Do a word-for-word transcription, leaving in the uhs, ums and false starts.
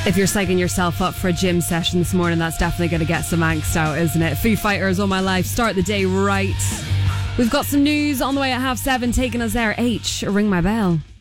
If you're psyching yourself up for a gym session this morning, that's definitely going to get some angst out, isn't it? Foo Fighters, All My Life, start the day right. We've got some news on the way at half seven taking us there. H, ring my bell.